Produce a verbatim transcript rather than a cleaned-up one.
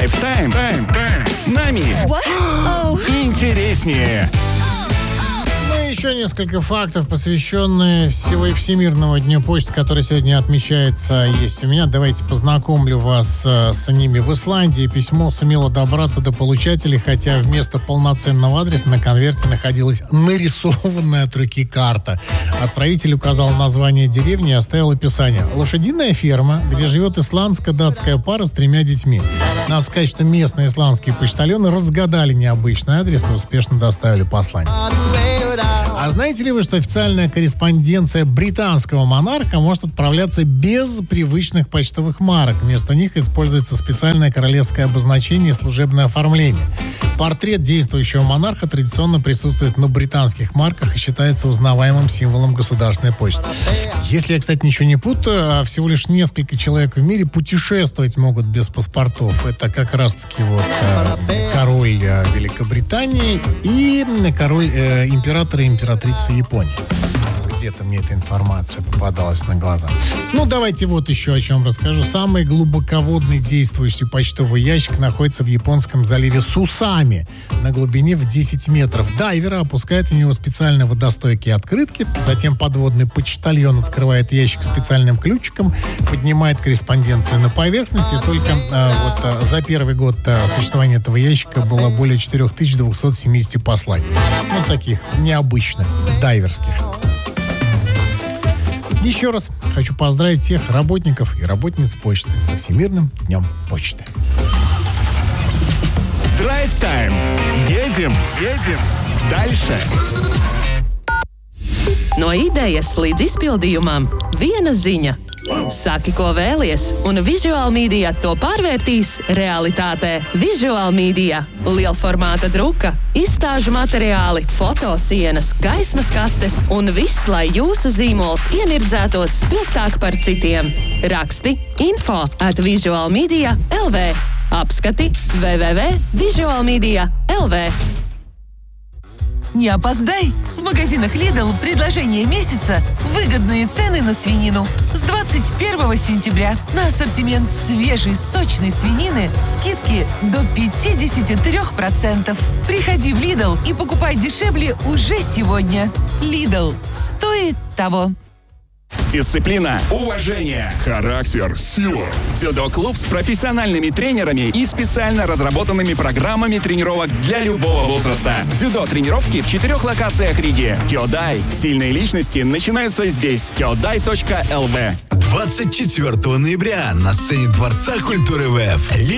Драйв-тайм Тайм. Тайм. С нами Oh. интереснее. Еще несколько фактов, посвященные всего и Всемирному дню почты, который сегодня отмечается, есть у меня. Давайте познакомлю вас э, с ними. В Исландии письмо сумело добраться до получателей, хотя вместо полноценного адреса на конверте находилась нарисованная от руки карта. Отправитель указал название деревни и оставил описание. Лошадиная ферма, где живет исландско-датская пара с тремя детьми. Надо сказать, что местные исландские почтальоны разгадали необычный адрес и успешно доставили послание. А знаете ли вы, что официальная корреспонденция британского монарха может отправляться без привычных почтовых марок? Вместо них используется специальное королевское обозначение и служебное оформление. Портрет действующего монарха традиционно присутствует на британских марках и считается узнаваемым символом государственной почты. Если я, кстати, ничего не путаю, а всего лишь несколько человек в мире путешествовать могут без паспортов. Это как раз-таки вот э, король э, Великобритании и король э, императора и императрицы Японии. Где-то мне эта информация попадалась на глаза. Ну, давайте вот еще о чем расскажу. Самый глубоководный действующий почтовый ящик находится в японском заливе Сусами на глубине в десять метров. Дайверы опускают в него специальные водостойкие открытки. Затем подводный почтальон открывает ящик специальным ключиком, поднимает корреспонденцию на поверхность. И только а, вот а, за первый год а, существования этого ящика было более четыре тысячи двести семьдесят посланий. Ну, таких необычных, дайверских. Еще раз хочу поздравить всех работников и работниц почты со Всемирным днем почты. Драйв-тайм. Едем, едем. Dальше. No idejas līdz izpildījumam viena ziņa. Saki, ko vēlies, un Visual Media to pārvērtīs realitātē. Visual Media – lielformāta druka, izstāžu materiāli, fotosienas, gaismas kastes un viss, lai jūsu zīmols iemirdzētos spilgtāk par citiem. Raksti info at visualmedia dot l v. Apskati w w w dot visualmedia dot l v. Не опоздай! В магазинах Lidl предложение месяца – выгодные цены на свинину. С двадцать первого сентября на ассортимент свежей сочной свинины скидки до пятьдесят три процента. Приходи в Lidl и покупай дешевле уже сегодня. Lidl стоит того. Дисциплина, уважение, характер, сила. Дзюдо-клуб с профессиональными тренерами и специально разработанными программами тренировок для любого возраста. Дзюдо-тренировки в четырех локациях Риги. Кёдай. Сильные личности начинаются здесь. кёдай точка эл ви. двадцать четвёртого ноября на сцене Дворца культуры ВЭФ